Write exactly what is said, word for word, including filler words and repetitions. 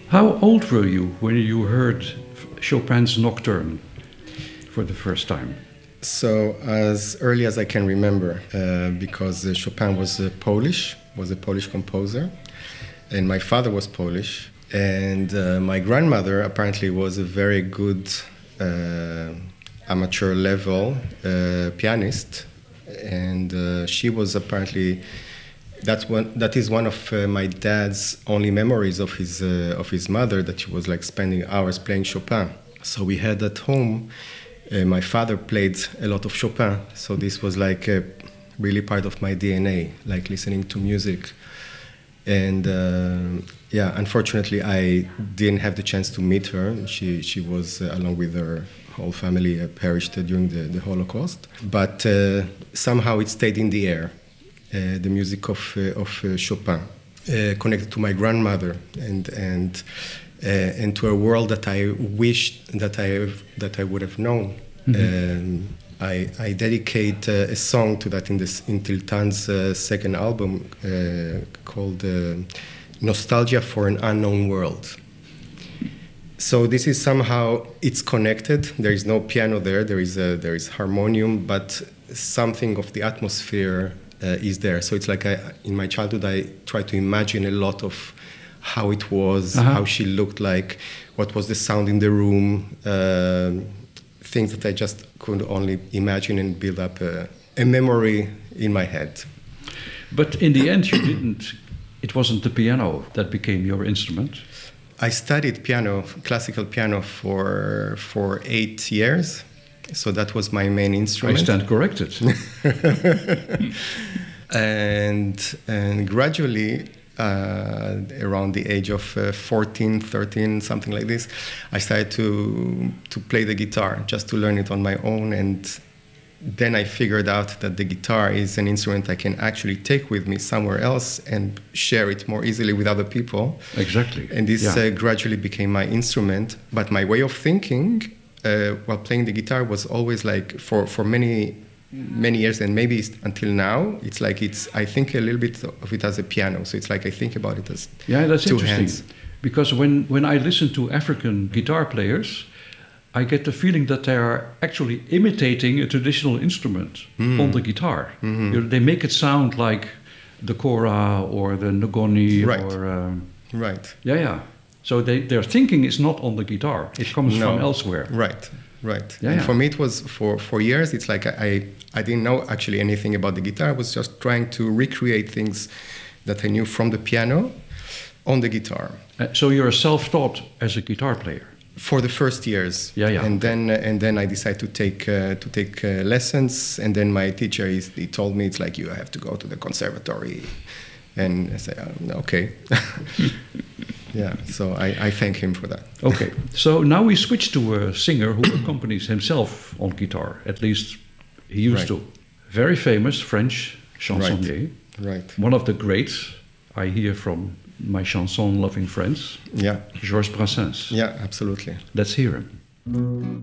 How old were you when you heard Chopin's Nocturne for the first time? So as early as I can remember, uh, because uh, Chopin was uh, Polish, was a Polish composer, and my father was Polish, and uh, my grandmother apparently was a very good uh, amateur level uh, pianist, and uh, she was apparently that's one that is one of uh, my dad's only memories of his uh, of his mother, that she was like spending hours playing Chopin. So we had at home. Uh, my father played a lot of Chopin, so this was like uh, really part of my D N A, like listening to music. And uh, yeah, unfortunately, I didn't have the chance to meet her. She she was, uh, along with her whole family, uh, perished during the, the Holocaust. But uh, somehow it stayed in the air, uh, the music of uh, of uh, Chopin, uh, connected to my grandmother and and. Uh, into a world that I wished that I that I would have known. Mm-hmm. Um, I, I dedicate uh, a song to that in this in Tiltan's uh, second album uh, called uh, "Nostalgia for an Unknown World." So this is somehow it's connected. There is no piano there. There is a, there is harmonium, but something of the atmosphere uh, is there. So it's like I, in my childhood, I tried to imagine a lot of how it was, uh-huh. how she looked like, what was the sound in the room, uh, things that I just could only imagine and build up a, a memory in my head. But in the end, you didn't, it wasn't the piano that became your instrument? I studied piano, classical piano, for, for eight years. So that was my main instrument. I stand corrected. and, and gradually, Uh, around the age of uh, fourteen, thirteen, something like this, I started to to play the guitar, just to learn it on my own. And then I figured out that the guitar is an instrument I can actually take with me somewhere else and share it more easily with other people. Exactly. And this yeah. uh, gradually became my instrument. But my way of thinking uh, while playing the guitar was always like, for, for many many years, and maybe until now, it's like it's I think a little bit of it as a piano. So it's like I think about it as yeah, that's two interesting. hands. Because when, when I listen to African guitar players, I get the feeling that they are actually imitating a traditional instrument mm. on the guitar. Mm-hmm. You know, they make it sound like the kora or the ngoni. Right. Or, um, right. Yeah, yeah. So they, their thinking is not on the guitar. It comes no. from elsewhere. Right. Right. Yeah, and yeah. for me, it was for, for years. It's like I, I didn't know actually anything about the guitar. I was just trying to recreate things that I knew from the piano on the guitar. Uh, so you're self-taught as a guitar player? For the first years. Yeah, yeah. And then uh, and then I decided to take uh, to take uh, lessons. And then my teacher is, he told me, it's like, you have to go to the conservatory. And I said, oh, okay. Yeah, so I, I thank him for that. Okay, so now we switch to a singer who accompanies himself on guitar. At least he used right. to. Very famous French chansonnier. Right. right. One of the greats I hear from my chanson-loving friends. Yeah. Georges Brassens. Yeah, absolutely. Let's hear him.